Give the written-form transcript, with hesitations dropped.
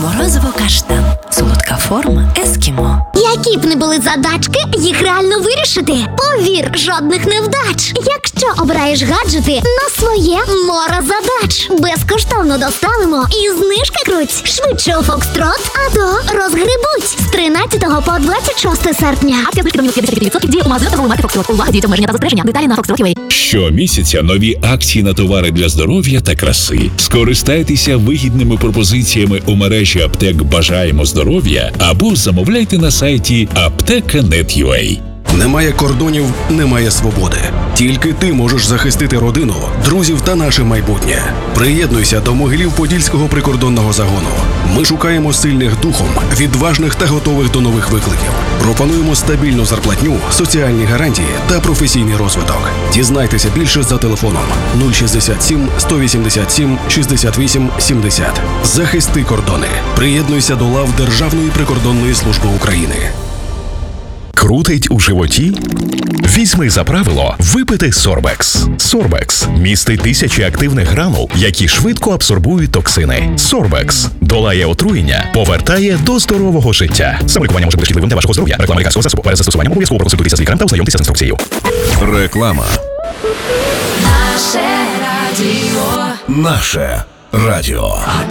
Морозиво-каштан. Солодка форма ескімо. Які б не були задачки, їх реально вирішити. Повір, жодних невдач. Якщо обираєш гаджети на своє море задач. Безкоштовно доставимо і знижки круть. Швидше у Фокстрот, а то розгребуть. З 13 по 26 серпня. Акція знижки до мінус 55% діє у магазинах торгової марки Фокстрот. Увага, діють обмеження та застереження. Деталі на Foxtrot.ua. Щомісяця нові акції на товари для здоров'я та краси. Скористайтеся вигідними пропозиціями у мережі аптек «Бажаємо здоров'я» або замовляйте на сайті apteka.net.ua. Немає кордонів, немає свободи. Тільки ти можеш захистити родину, друзів та наше майбутнє. Приєднуйся до Могилів-Подільського прикордонного загону. Ми шукаємо сильних духом, відважних та готових до нових викликів. Пропонуємо стабільну зарплатню, соціальні гарантії та професійний розвиток. Дізнайтеся більше за телефоном 067 187 68 70. Захисти кордони. Приєднуйся до лав Державної прикордонної служби України. Крутить у животі? Візьми за правило випити Сорбекс. Сорбекс містить тисячі активних гранул, які швидко абсорбують токсини. Сорбекс долає отруєння, повертає до здорового життя. Самолікування може бути шкідливим для вашого здоров'я. Реклама лікарського засобу. Перед застосуванням обов'язково проконсультуйтеся з лікарем та ознайомтеся з інструкцією. Реклама. Наше радіо. Наше радіо.